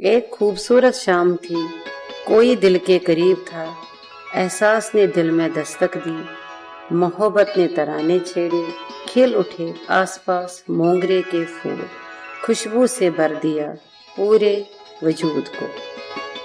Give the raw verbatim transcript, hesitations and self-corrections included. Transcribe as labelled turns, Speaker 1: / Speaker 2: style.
Speaker 1: एक खूबसूरत शाम थी, कोई दिल के करीब था। एहसास ने दिल में दस्तक दी, मोहब्बत ने तराने छेड़े। खिल उठे आसपास मोंगरे के फूल, खुशबू से भर दिया पूरे वजूद को।